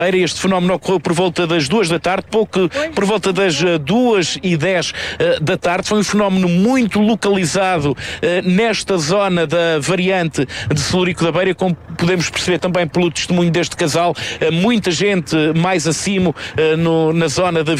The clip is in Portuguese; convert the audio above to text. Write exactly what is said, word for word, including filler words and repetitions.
Este fenómeno ocorreu por volta das duas da tarde, pouco por volta das duas e dez uh, da tarde. Foi um fenómeno muito localizado uh, nesta zona da variante de Celurico da Beira, como podemos perceber também pelo testemunho deste casal, uh, muita gente mais acima uh, no, na zona da